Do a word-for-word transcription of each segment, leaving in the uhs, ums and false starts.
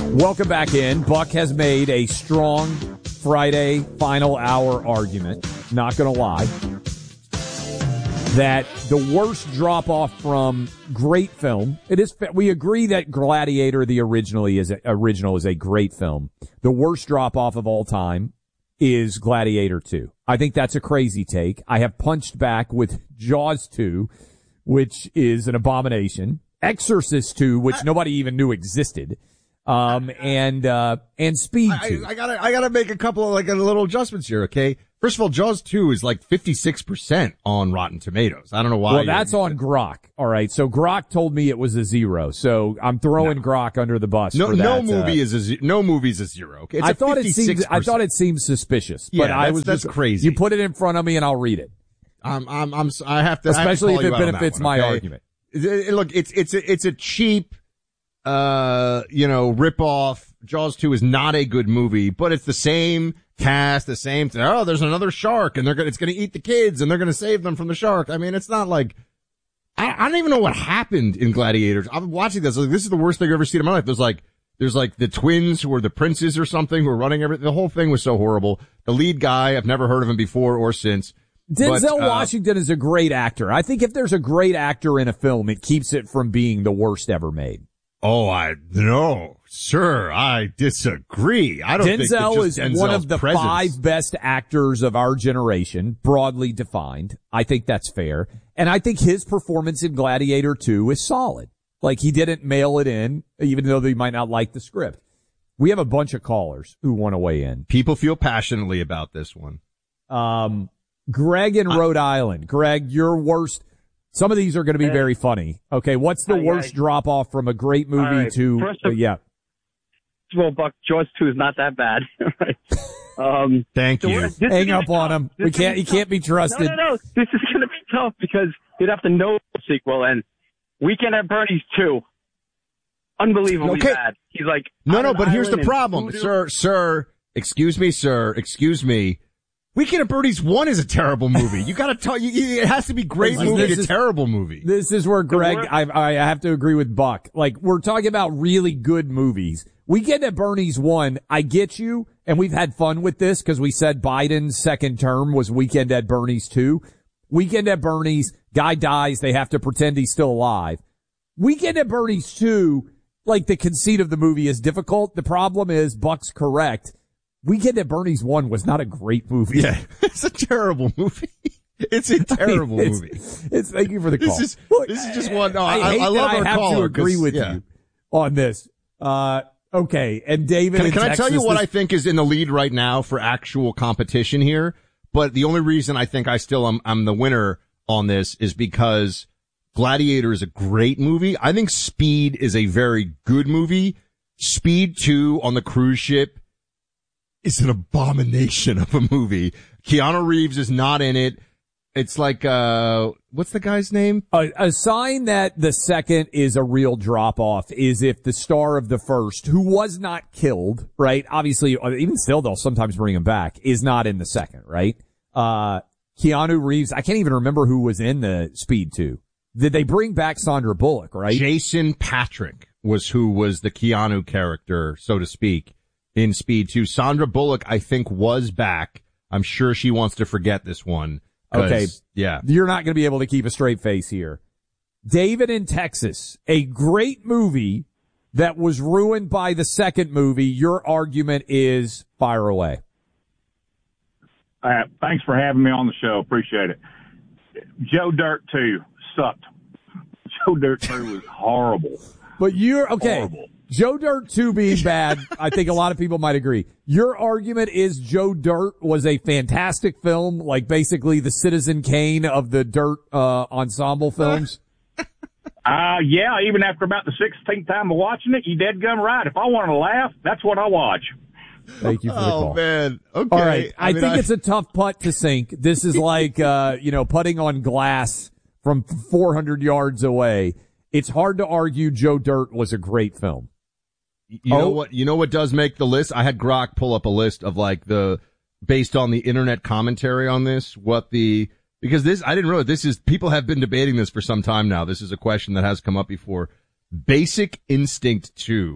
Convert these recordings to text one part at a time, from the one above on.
Welcome back in. Buck has made a strong Friday final hour argument, not going to lie, that the worst drop-off from great film, it is, we agree that Gladiator, the originally is a, original is a great film. The worst drop-off of all time is Gladiator two. I think that's a crazy take. I have punched back with Jaws two, which is an abomination. Exorcist two, which nobody even knew existed. Um, and, uh, and Speed two. I, I gotta, I gotta make a couple of like a little adjustments here, okay? First of all, Jaws two is like fifty-six percent on Rotten Tomatoes. I don't know why. Well, that's on Grok. All right. So Grok told me it was a zero. So I'm throwing no. Grok under the bus. No, for that. no movie uh, is a ze- no movie's a zero. Okay? It's I a thought it seemed, I thought it seemed suspicious, yeah, but I was that's just, crazy. You put it in front of me and I'll read it. I'm, I'm, I'm, I have to, especially I have to if it benefits one, my okay? argument. Look, it's, it's a, it's a cheap, uh, you know, rip off. Jaws two is not a good movie, but it's the same cast, the same thing. Oh, there's another shark and they're gonna, it's gonna eat the kids and they're gonna save them from the shark. I mean, it's not like, I, I don't even know what happened in Gladiators. I'm watching this. Like, this is the worst thing I've ever seen in my life. There's like, there's like the twins who are the princes or something who are running everything. The whole thing was so horrible. The lead guy, I've never heard of him before or since. Denzel but, uh, Washington is a great actor. I think if there's a great actor in a film, it keeps it from being the worst ever made. Oh, I, no, sir, I disagree. I don't Denzel think that just is Denzel's one of the presence. five best actors of our generation, broadly defined. I think that's fair. And I think his performance in Gladiator two is solid. Like, he didn't mail it in, even though they might not like the script. We have a bunch of callers who want to weigh in. People feel passionately about this one. Um, Greg in Rhode I, Island. Greg, your worst. Some of these are going to be very funny. Okay, what's the Hi, worst guys. drop off from a great movie right. to, First uh, of- yeah. Well, Buck, Jaws two is not that bad. right. Um, Thank so you. we're- this is Hang gonna up be on tough. him. This We is gonna can't, be he can't be tough. trusted. No, no, no. This is going to be tough because you'd have to know the sequel. And Weekend at Bernie's two, unbelievably Okay. bad. He's like, No, on no, an but here's the island and problem. voodoo- Sir, sir, excuse me, sir, excuse me. Weekend at Bernie's one is a terrible movie. You gotta tell, you, you- it has to be great This movie is- to terrible movie. This is where Greg, worst- I, I have to agree with Buck. Like, we're talking about really good movies. Weekend at Bernie's one, I get you, and we've had fun with this because we said Biden's second term was Weekend at Bernie's two. Weekend at Bernie's, guy dies, they have to pretend he's still alive. Weekend at Bernie's two, like, the conceit of the movie is difficult. The problem is, Buck's correct. Weekend at Bernie's one was not a great movie. Yeah, it's a terrible movie. It's a terrible I mean, it's, movie. It's, thank you for the call. This is, Look, this is just one, no, I, I, hate I love that our I have caller to agree 'cause, with yeah. you on this. Uh, okay. And David, Can, in can I Texas, tell you what this- I think is in the lead right now for actual competition here? But the only reason I think I still am, I'm the winner on this is because Gladiator is a great movie. I think Speed is a very good movie. Speed two on the cruise ship is an abomination of a movie. Keanu Reeves is not in it. It's like, uh, what's the guy's name? A, a sign that the second is a real drop off is if the star of the first, who was not killed, right? Obviously, even still, they'll sometimes bring him back, is not in the second, right? Uh, Keanu Reeves, I can't even remember who was in the Speed two. Did they bring back Sandra Bullock, right? Jason Patric was who was the Keanu character, so to speak, in Speed two. Sandra Bullock, I think, was back. I'm sure she wants to forget this one. Okay. Yeah. You're not going to be able to keep a straight face here. David in Texas, a great movie that was ruined by the second movie. Your argument is fire away. Uh, thanks for having me on the show. Appreciate it. Joe Dirt two sucked. Joe Dirt two was horrible. But you're, okay, Horrible. Joe Dirt two being bad, I think a lot of people might agree. Your argument is Joe Dirt was a fantastic film, like basically the Citizen Kane of the Dirt uh ensemble films. Uh, yeah, even after about the sixteenth time of watching it, you dead gum right. If I want to laugh, that's what I watch. Thank you for the Oh, call. man. Okay. All right. I, mean, think it's a tough putt to sink. This is like, uh, you know, putting on glass from four hundred yards away. It's hard to argue Joe Dirt was a great film. You know Oh. what, you know what does make the list? I had Grok pull up a list of like the, based on the internet commentary on this, what the, because this, I didn't realize this is, people have been debating this for some time now. This is a question that has come up before. Basic Instinct two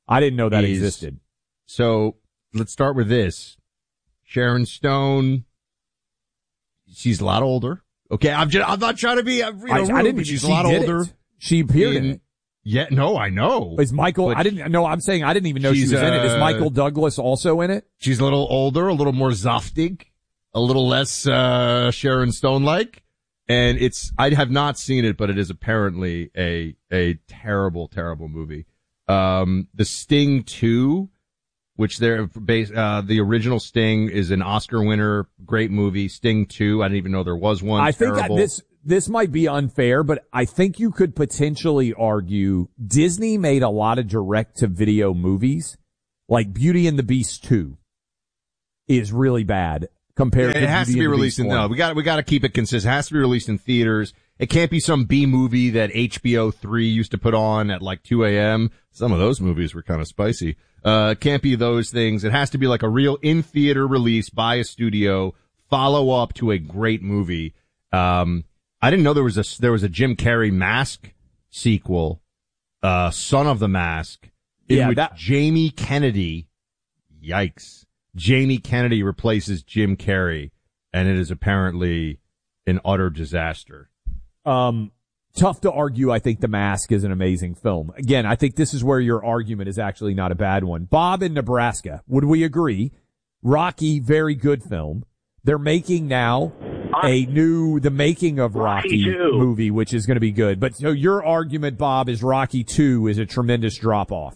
I didn't know that is, existed. So let's start with this. Sharon Stone, she's a lot older. Okay, I'm just, I'm not trying to be, I'm, you know, I, rude, I didn't. but she's she a lot did older. It. She appeared in, in it. Yeah, no, I know. Is Michael? But I didn't. No, I'm saying I didn't even know she was uh, in it. Is Michael Douglas also in it? She's a little older, a little more Zoftig, a little less uh Sharon Stone-like. And it's, I have not seen it, but it is apparently a, a terrible, terrible movie. Um, The Sting two, which they're based, uh, the original Sting is an Oscar winner, great movie. Sting two, I didn't even know there was one. I terrible. think I, this, this might be unfair, but I think you could potentially argue Disney made a lot of direct to video movies, like Beauty and the Beast two is really bad. Compared it to has Beauty to be and the released Beast in, no, we got, we got to keep it consistent. It has to be released in theaters. It can't be some B movie that H B O three used to put on at like two a.m. Some of those movies were kind of spicy. Uh, it can't be those things. It has to be like a real in theater release by a studio, follow up to a great movie. Um, I didn't know there was a, there was a Jim Carrey Mask sequel, uh, Son of the Mask, in yeah, which that, Jamie Kennedy, yikes, Jamie Kennedy replaces Jim Carrey, and it is apparently an utter disaster. Um, tough to argue. I think The Mask is an amazing film. Again, I think this is where your argument is actually not a bad one. Bob in Nebraska, would we agree? Rocky, very good film. They're making now a new, the making of Rocky, Rocky movie, which is going to be good. But so your argument, Bob, is Rocky two is a tremendous drop off.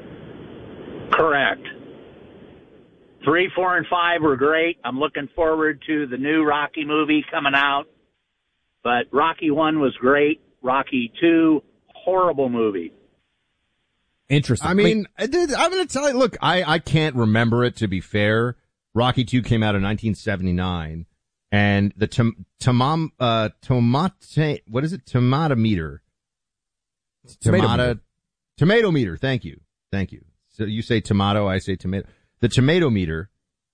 Correct. Three, four, and five were great. I'm looking forward to the new Rocky movie coming out. But Rocky one was great. Rocky two, horrible movie. Interesting. I mean, I mean I'm going to tell you, look, I, I can't remember it, to be fair. Rocky two came out in nineteen seventy-nine, and the tom, tomam, uh, tomate, what is it? Tomato meter. Tomato meter. Tomato meter. Thank you. Thank you. So you say tomato, I say tomato. The tomato meter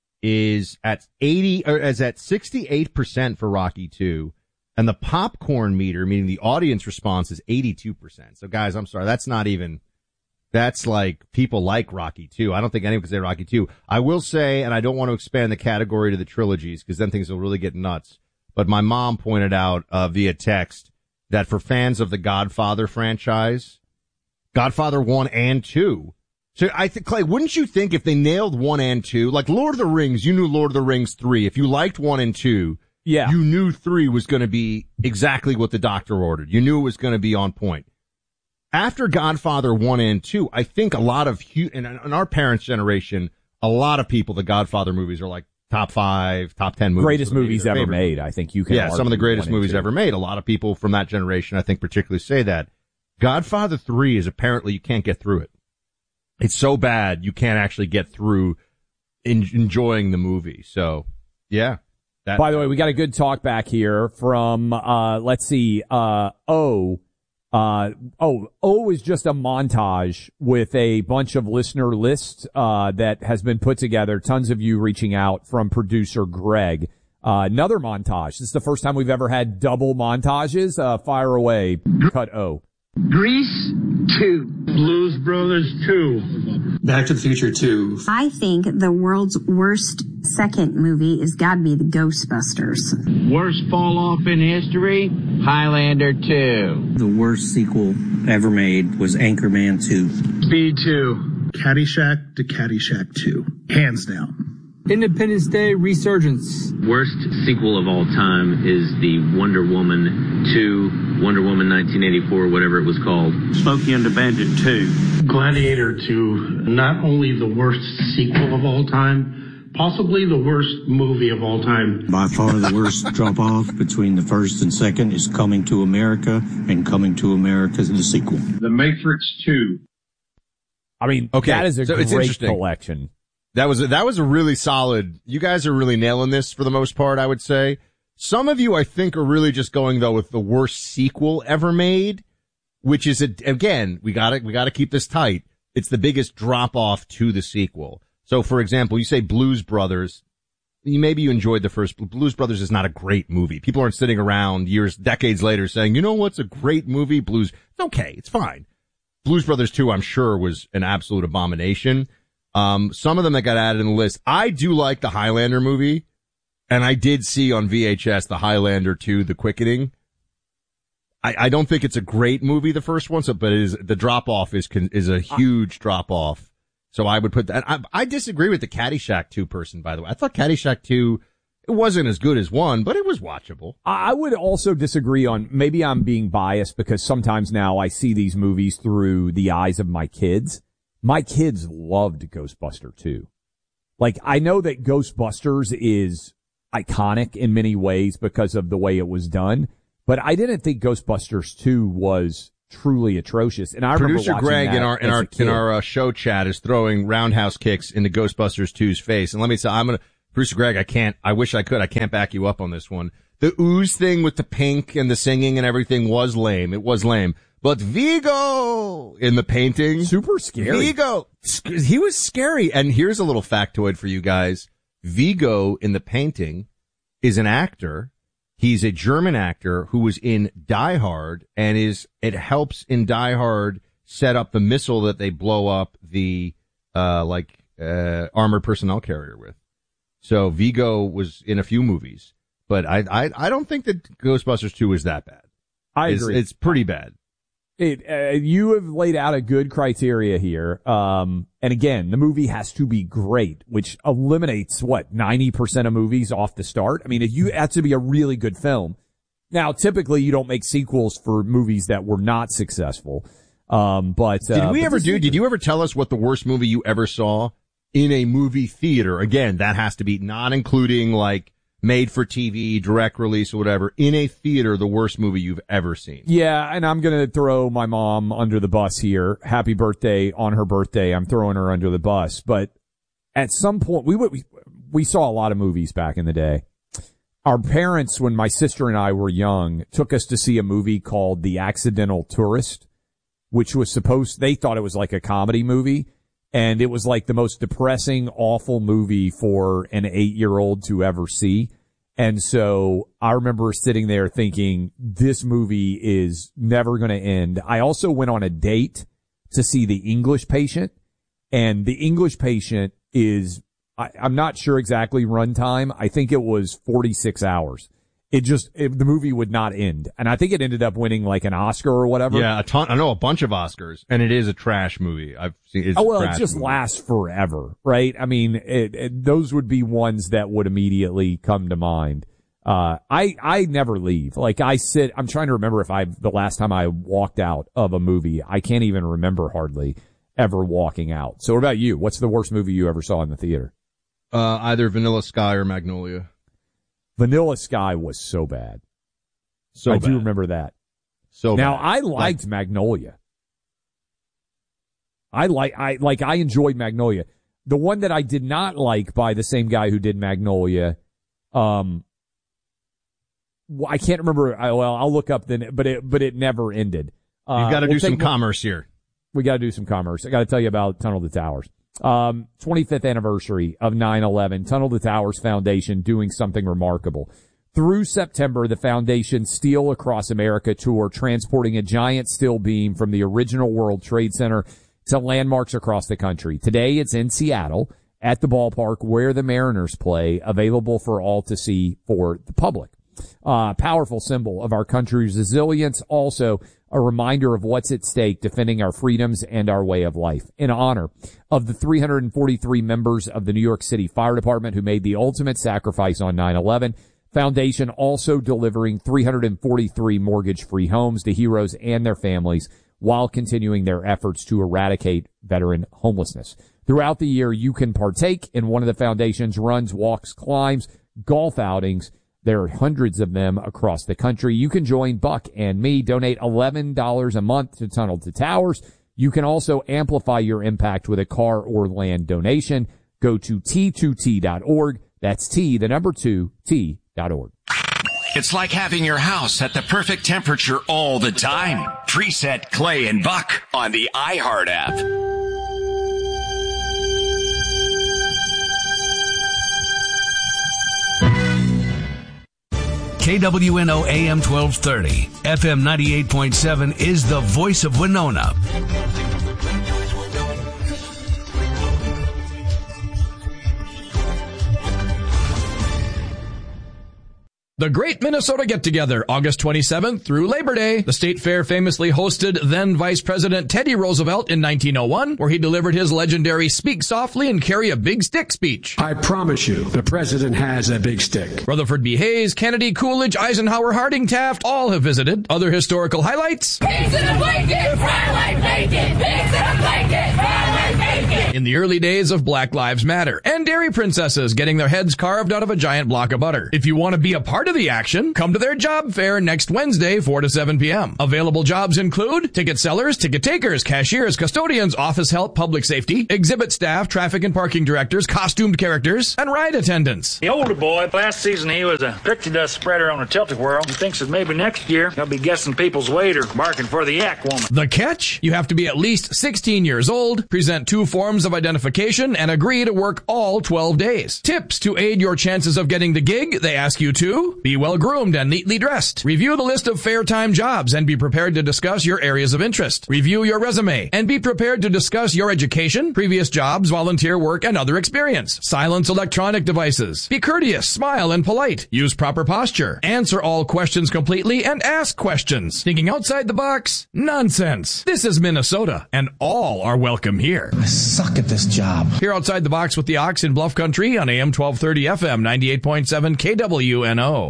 is at eighty, or is at sixty-eight percent for Rocky two, and the popcorn meter, meaning the audience response, is eighty-two percent. So guys, I'm sorry, that's not even, that's like, people like Rocky two. I don't think anyone can say Rocky two. I will say, and I don't want to expand the category to the trilogies, because then things will really get nuts, but my mom pointed out, uh, via text, that for fans of the Godfather franchise, Godfather one and two, so I think, Clay, wouldn't you think if they nailed one and two, like Lord of the Rings, you knew Lord of the Rings three. If you liked one and two, yeah, you knew three was going to be exactly what the doctor ordered. You knew it was going to be on point. After Godfather one and two, I think a lot of, in, in our parents' generation, a lot of people, the Godfather movies are like top five, top ten movies. Greatest movies ever made. I think you can. Yeah, some of the greatest movies ever made. A lot of people from that generation, I think, particularly say that. Godfather three is apparently you can't get through it. It's so bad you can't actually get through in, enjoying the movie. So, yeah. That, By the way, we got a good talk back here from, uh, let's see, uh, O. Uh, oh, O is just a montage with a bunch of listener lists, uh, that has been put together. Tons of you reaching out from producer Greg. Uh, another montage. This is the first time we've ever had double montages. Uh, fire away. Cut O. Grease two. Blues Brothers two. Back to the Future two. I think the world's worst second movie is gotta be the Ghostbusters. Worst fall off in history? Highlander two. The worst sequel ever made was Anchorman two. Speed two. Caddyshack to Caddyshack two. Hands down. Independence Day Resurgence. Worst sequel of all time is the Wonder Woman two, Wonder Woman nineteen eighty-four, whatever it was called. Smokey and the Bandit two. Gladiator two, not only the worst sequel of all time, possibly the worst movie of all time. By far the worst drop-off between the first and second is Coming to America, and Coming to America is the sequel. The Matrix two. I mean, okay, that is a so great collection. That was a, that was a really solid. You guys are really nailing this for the most part, I would say. Some of you, I think, are really just going though with the worst sequel ever made, which is a, again, we got to we got to keep this tight. It's the biggest drop off to the sequel. So, for example, you say Blues Brothers. You maybe you enjoyed the first. Blues Brothers is not a great movie. People aren't sitting around years, decades later saying, you know what's a great movie? Blues. It's okay. It's fine. Blues Brothers two, I'm sure, was an absolute abomination. Um, some of them that got added in the list. I do like the Highlander movie, and I did see on V H S the Highlander two, The Quickening. I, I don't think it's a great movie, the first one, so, but it is, the drop off is, is a huge drop off. So I would put that. I, I disagree with the Caddyshack two person, by the way. I thought Caddyshack two, it wasn't as good as one, but it was watchable. I would also disagree on, maybe I'm being biased because sometimes now I see these movies through the eyes of my kids. My kids loved Ghostbuster two. Like, I know that Ghostbusters is iconic in many ways because of the way it was done, but I didn't think Ghostbusters two was truly atrocious. And I Producer remember Greg that in our in our in our uh, show chat is throwing roundhouse kicks into Ghostbusters two's face. And let me say, I'm gonna Producer Greg, I can't. I wish I could. I can't back you up on this one. The ooze thing with the pink and the singing and everything was lame. It was lame. But Vigo in the painting, super scary. Vigo, he was scary. And here's a little factoid for you guys. Vigo in the painting is an actor. He's a German actor who was in Die Hard, and is, it helps in Die Hard set up the missile that they blow up the, uh, like, uh, armored personnel carrier with. So Vigo was in a few movies, but I, I, I don't think that Ghostbusters two is that bad. I it's, agree. It's pretty bad. It, uh, you have laid out a good criteria here. Um, and again, the movie has to be great, which eliminates what, ninety percent of movies off the start. I mean, if you, it has to be a really good film. Now, typically you don't make sequels for movies that were not successful. Um, but, uh, did we but ever do, did you ever tell us what the worst movie you ever saw in a movie theater? Again, that has to be not including like made for T V, direct release or whatever, in a theater, the worst movie you've ever seen. Yeah, and I'm going to throw my mom under the bus here. Happy birthday on her birthday. I'm throwing her under the bus. But at some point, we we, we saw a lot of movies back in the day. Our parents, when my sister and I were young, took us to see a movie called The Accidental Tourist, which was supposed, they thought it was like a comedy movie. And it was like the most depressing, awful movie for an eight-year-old to ever see. And so I remember sitting there thinking, this movie is never going to end. I also went on a date to see The English Patient. And The English Patient is, I, I'm not sure exactly runtime. I think it was forty-six hours. It just, it, the movie would not end. And I think it ended up winning like an Oscar or whatever. Yeah, a ton, I know a bunch of Oscars, and it is a trash movie. I've seen it's Oh, well, a trash it just movie. lasts forever, right? I mean, it, it, those would be ones that would immediately come to mind. Uh, I, I never leave. Like I sit, I'm trying to remember if I, the last time I walked out of a movie, I can't even remember hardly ever walking out. So what about you? What's the worst movie you ever saw in the theater? Uh, either Vanilla Sky or Magnolia. Vanilla Sky was so bad. So I bad. do remember that. So now bad. I liked like, Magnolia. I like, I, like, I enjoyed Magnolia. The one that I did not like by the same guy who did Magnolia, um, well, I can't remember. I, well, I'll look up then, but it, but it never ended. Uh, You've got to we'll do some take, commerce here. We got to do some commerce. I got to tell you about Tunnel to Towers. Um, twenty-fifth anniversary of nine eleven, Tunnel to Towers Foundation doing something remarkable. Through September, the Foundation Steel Across America tour, transporting a giant steel beam from the original World Trade Center to landmarks across the country. Today, it's in Seattle at the ballpark where the Mariners play, available for all to see for the public. Uh, powerful symbol of our country's resilience, also a reminder of what's at stake, defending our freedoms and our way of life. In honor of the three hundred forty-three members of the New York City Fire Department who made the ultimate sacrifice on nine eleven, Foundation also delivering three hundred forty-three mortgage-free homes to heroes and their families while continuing their efforts to eradicate veteran homelessness. Throughout the year, you can partake in one of the Foundation's runs, walks, climbs, golf outings. There are hundreds of them across the country. You can join Buck and me. Donate eleven dollars a month to Tunnel to Towers. You can also amplify your impact with a car or land donation. Go to T two T dot org. That's T, the number two, T dot org. It's like having your house at the perfect temperature all the time. Preset Clay and Buck on the iHeart app. K W N O A M twelve thirty, F M ninety-eight point seven is the voice of Winona. The Great Minnesota Get-Together, August twenty-seventh through Labor Day. The state fair famously hosted then Vice President Teddy Roosevelt in nineteen oh one, where he delivered his legendary Speak Softly and Carry a Big Stick speech. I promise you, the president has a big stick. Rutherford B. Hayes, Kennedy, Coolidge, Eisenhower, Harding, Taft, all have visited. Other historical highlights. Pigs in a blanket, fry like bacon. Pigs in a blanket, fry like bacon. In the early days of Black Lives Matter. And dairy princesses getting their heads carved out of a giant block of butter. If you want to be a part of the action, come to their job fair next Wednesday, four to seven p.m. Available jobs include ticket sellers, ticket takers, cashiers, custodians, office help, public safety, exhibit staff, traffic and parking directors, costumed characters, and ride attendants. The older boy, last season he was a pixie dust spreader on a tilt-a-whirl. He thinks that maybe next year he'll be guessing people's weight or barking for the yak woman. The catch? You have to be at least sixteen years old, present two forms of identification, and agree to work all twelve days. Tips to aid your chances of getting the gig: they ask you to be well-groomed and neatly dressed. Review the list of fair-time jobs and be prepared to discuss your areas of interest. Review your resume and be prepared to discuss your education, previous jobs, volunteer work, and other experience. Silence electronic devices. Be courteous, smile, and polite. Use proper posture. Answer all questions completely and ask questions. Thinking outside the box? Nonsense. This is Minnesota, and all are welcome here. I suck at this job. Here outside the box with the Ox in Bluff Country on A M twelve thirty F M ninety-eight point seven K W N O.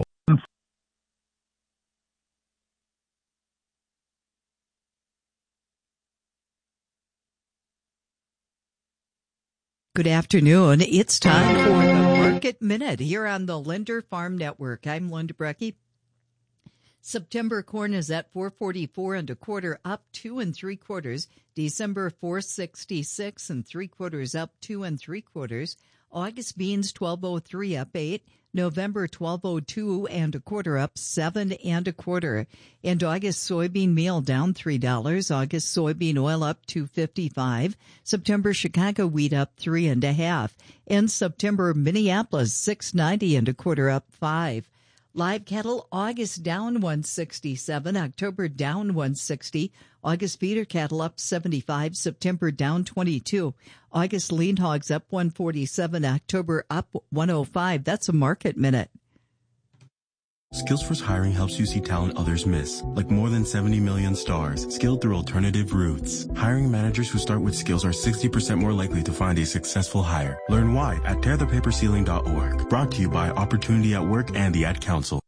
Good afternoon. It's time for the Market Minute here on the Linder Farm Network. I'm Linda Brecky. September corn is at four forty-four and a quarter, up two and three quarters. December four sixty-six and three quarters, up two and three quarters. August beans twelve oh three, up eight. November twelve oh two and a quarter, up seven and a quarter. And August soybean meal down three dollars. August soybean oil up two fifty-five. September Chicago wheat up three and a half. And September Minneapolis six ninety and a quarter, up five. Live cattle, August down one sixty-seven, October down one sixty, August feeder cattle up seventy-five, September down twenty-two, August lean hogs up one forty-seven, October up one oh five. That's a Market Minute. Skillsforce Hiring helps you see talent others miss, like more than seventy million stars, skilled through alternative routes. Hiring managers who start with skills are sixty percent more likely to find a successful hire. Learn why at tear the paper ceiling dot org. Brought to you by Opportunity at Work and the Ad Council.